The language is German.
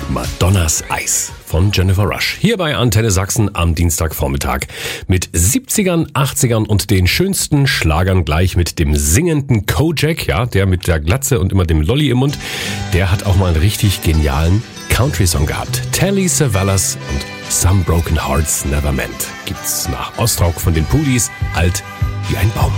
Madonnas Eis von Jennifer Rush. Hier bei Antenne Sachsen am Dienstagvormittag mit 70ern, 80ern und den schönsten Schlagern gleich mit dem singenden Kojak, ja, der mit der Glatze und immer dem Lolli im Mund. Der hat auch mal einen richtig genialen Country-Song gehabt. Telly Savalas und Some Broken Hearts Never Meant gibt's nach Ostrauch von den Pulis, alt wie ein Baum.